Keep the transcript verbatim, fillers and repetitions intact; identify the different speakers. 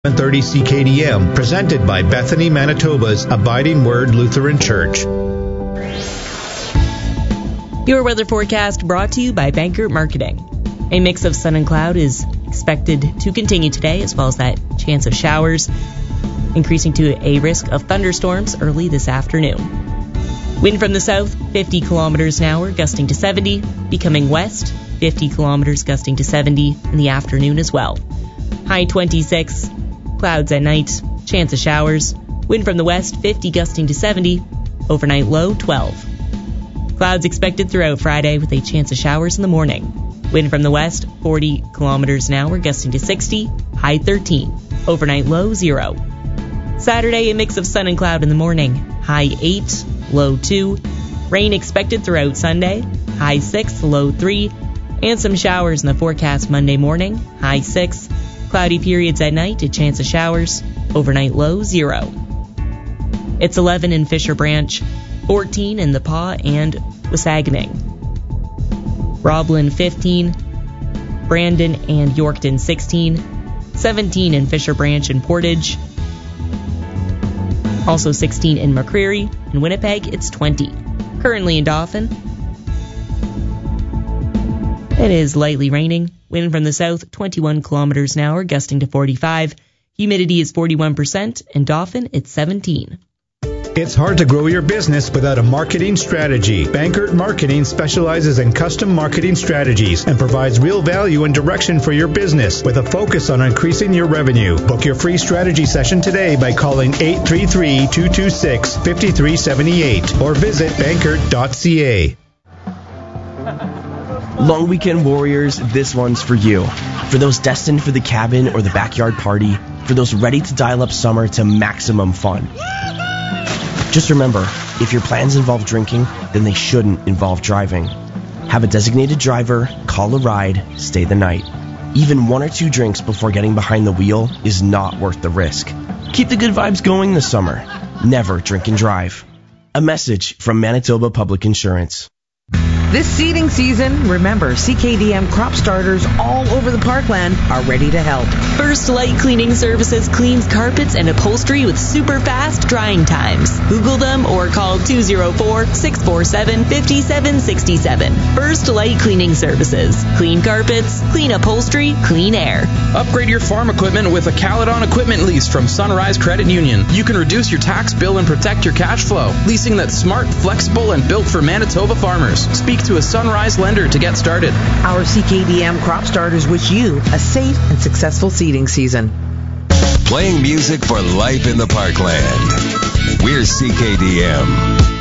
Speaker 1: seven thirty C K D M, presented by Bethany, Manitoba's Abiding Word Lutheran Church.
Speaker 2: Your weather forecast brought to you by Bankert Marketing. A mix of sun and cloud is expected to continue today, as well as that chance of showers, increasing to a risk of thunderstorms early this afternoon. Wind from the south, fifty kilometers an hour, gusting to seventy, becoming west, fifty kilometers, gusting to seventy in the afternoon as well. High twenty-six. Clouds at night, chance of showers. Wind from the west, fifty gusting to seventy. Overnight low, twelve. Clouds expected throughout Friday with a chance of showers in the morning. Wind from the west, forty kilometers an hour, gusting to sixty. High thirteen. Overnight low, zero. Saturday, a mix of sun and cloud in the morning. High eight, low two. Rain expected throughout Sunday. High six, low three. And some showers in the forecast Monday morning. High six. Cloudy periods at night, a chance of showers. Overnight low, zero. It's eleven in Fisher Branch, fourteen in The Pas and Wasaganing. Roblin, fifteen. Brandon and Yorkton, sixteen. seventeen in Fisher Branch and Portage. Also sixteen in McCreary. In Winnipeg, it's twenty. Currently in Dauphin, it is lightly raining. Wind from the south, twenty-one kilometers an hour, gusting to forty-five. Humidity is forty-one percent. In Dauphin, it's seventeen.
Speaker 1: It's hard to grow your business without a marketing strategy. Bankert Marketing specializes in custom marketing strategies and provides real value and direction for your business with a focus on increasing your revenue. Book your free strategy session today by calling eight three three, two two six, five three seven eight or visit bankert dot c a.
Speaker 3: Long weekend warriors, this one's for you. For those destined for the cabin or the backyard party, for those ready to dial up summer to maximum fun. Just remember, if your plans involve drinking, then they shouldn't involve driving. Have a designated driver, call a ride, stay the night. Even one or two drinks before getting behind the wheel is not worth the risk. Keep the good vibes going this summer. Never drink and drive. A message from Manitoba Public Insurance.
Speaker 4: This seeding season, remember, C K D M crop starters all over the parkland are ready to help.
Speaker 2: First Light Cleaning Services cleans carpets and upholstery with super fast drying times. Google them or call two oh four, six four seven, five seven six seven. First Light Cleaning Services. Clean carpets, clean upholstery, clean air.
Speaker 5: Upgrade your farm equipment with a Caledon equipment lease from Sunrise Credit Union. You can reduce your tax bill and protect your cash flow. Leasing that's smart, flexible, and built for Manitoba farmers. Speak to a Sunrise lender to get started.
Speaker 4: Our C K D M crop starters wish you a safe and successful seeding season.
Speaker 6: Playing music for life in the parkland. We're C K D M.